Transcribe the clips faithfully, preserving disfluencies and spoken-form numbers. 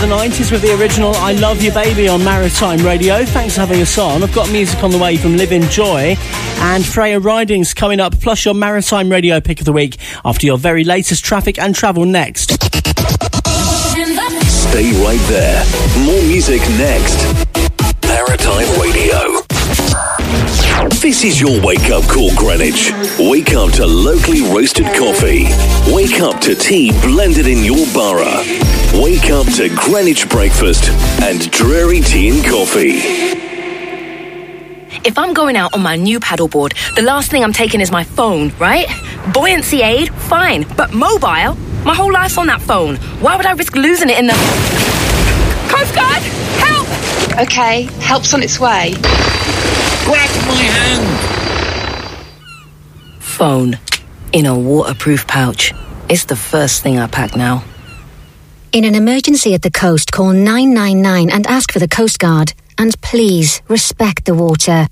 the nineties with the original I Love You Baby on Maritime Radio. Thanks for having us on. I've got music on the way from Live Enjoy and Freya Ridings coming up, plus your Maritime Radio pick of the week after your very latest traffic and travel next. Stay right there. More music next. Maritime Radio. This is your wake-up call, Greenwich. Wake up to locally roasted coffee. Wake up to tea blended in your borough. Wake up to Greenwich breakfast and Drury tea and coffee. If I'm going out on my new paddleboard, the last thing I'm taking is my phone, right? Buoyancy aid, fine. But mobile? My whole life's on that phone. Why would I risk losing it in the... Coast Guard! Help! Okay, help's on its way. Grab my hand! Phone. In a waterproof pouch. It's the first thing I pack now. In an emergency at the coast, call nine nine nine and ask for the Coast Guard. And please, respect the water.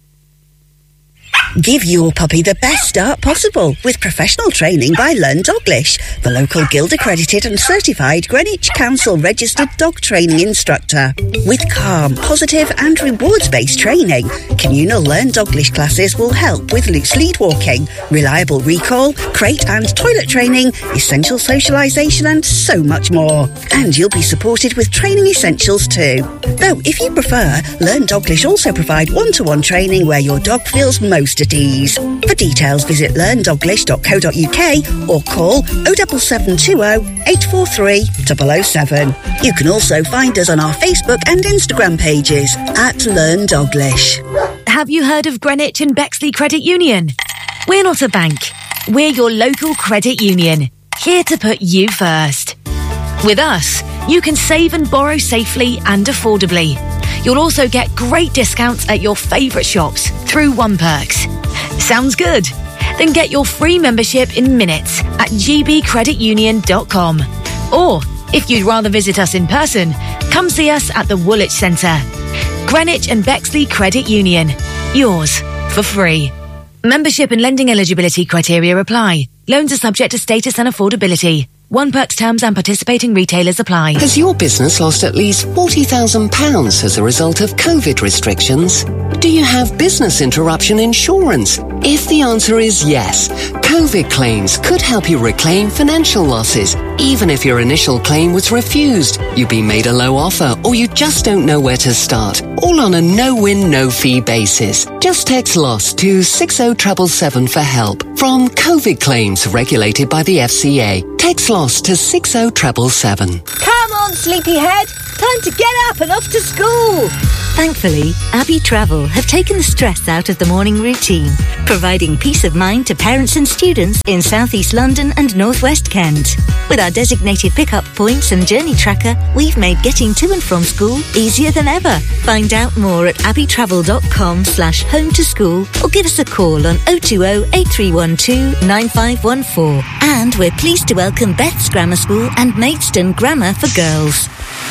Give your puppy the best start possible with professional training by Learn Doglish, the local Guild-accredited and certified Greenwich Council-registered dog training instructor. With calm, positive and rewards-based training, communal Learn Doglish classes will help with loose lead walking, reliable recall, crate and toilet training, essential socialisation and so much more. And you'll be supported with training essentials too. Though, if you prefer, Learn Doglish also provide one-to-one training where your dog feels most at ease. For details, visit learn doglish dot co dot uk or call oh seven seven two oh, eight four three, zero zero seven. You can also find us on our Facebook and Instagram pages at Learn Doglish. Have you heard of Greenwich and Bexley Credit Union? We're not a bank. We're your local credit union, here to put you first. With us, you can save and borrow safely and affordably. You'll also get great discounts at your favourite shops through OnePerks. Sounds good? Then get your free membership in minutes at g b credit union dot com. Or, if you'd rather visit us in person, come see us at the Woolwich Centre. Greenwich and Bexley Credit Union. Yours for free. Membership and lending eligibility criteria apply. Loans are subject to status and affordability. OnePerks terms and participating retailers apply. Has your business lost at least forty thousand pounds as a result of COVID restrictions? Do you have business interruption insurance? If the answer is yes, COVID claims could help you reclaim financial losses, even if your initial claim was refused, you've been made a low offer, or you just don't know where to start, all on a no-win, no-fee basis. Just text LOSS to six oh seven seven for help. From COVID claims regulated by the F C A, text LOSS to six oh seven seven. Come on, sleepyhead! Time to get up and off to school! Thankfully, Abbey Travel have taken the stress out of the morning routine, providing peace of mind to parents and students in South East London and North West Kent. With our designated pick-up points and journey tracker, we've made getting to and from school easier than ever. Find out more at abbeytravel.com slash home to school or give us a call on oh two oh, eight three one two, nine five one four. And we're pleased to welcome Beth's Grammar School and Maidstone Grammar for Girls.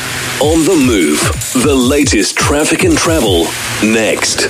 On the move, the latest traffic and travel, next.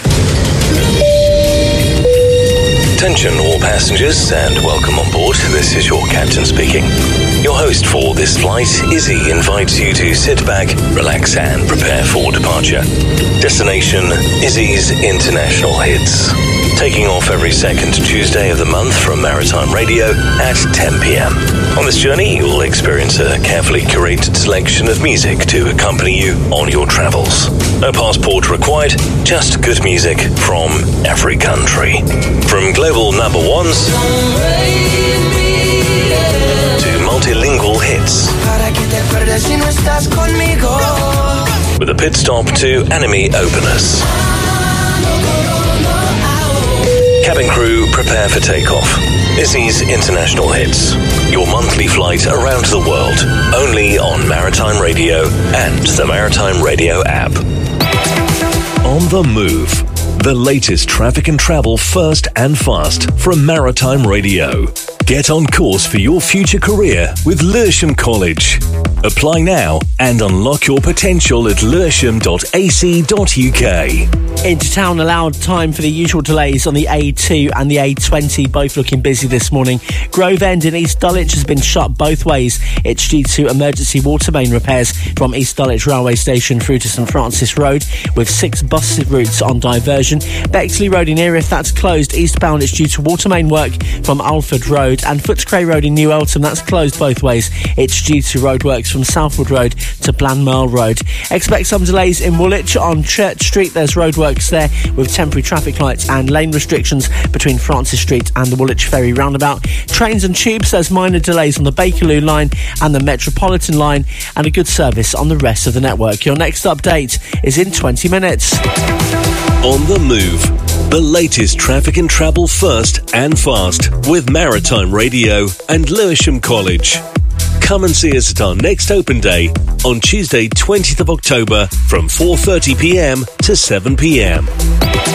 Attention all passengers and welcome on board. This is your captain speaking. Your host for this flight, Izzy, invites you to sit back, relax and prepare for departure. Destination, Izzy's International Hits. Taking off every second Tuesday of the month from Maritime Radio at ten p.m. On this journey, you'll experience a carefully curated selection of music to accompany you on your travels. No passport required, just good music from every country. From global number ones to multilingual hits, with a pit stop to anime openers. Cabin crew, prepare for takeoff. Izzy's International Hits, your monthly flight around the world, only on Maritime Radio and the Maritime Radio app. On the move, the latest traffic and travel first and fast from Maritime Radio. Get on course for your future career with Lewisham College. Apply now and unlock your potential at lewisham dot a c dot u k. Into town allowed time for the usual delays on the A two and the A twenty, both looking busy this morning. Grove End in East Dulwich has been shut both ways. It's due to emergency water main repairs from East Dulwich Railway Station through to St Francis Road, with six bus routes on diversion. Bexley Road in Erith, that's closed eastbound. It's due to water main work from Alford Road. And Footscray Road in New Eltham, that's closed both ways. It's due to roadworks from Southwood Road to Blandmerle Road. Expect some delays in Woolwich on Church Street. There's roadworks there with temporary traffic lights and lane restrictions between Francis Street and the Woolwich Ferry roundabout. Trains and tubes, there's minor delays on the Bakerloo line and the Metropolitan line, and a good service on the rest of the network. Your next update is in twenty minutes. On the Move, the latest traffic and travel first and fast with Maritime Radio and Lewisham College. Come and see us at our next open day on Tuesday twentieth of October from four thirty p m to seven p m.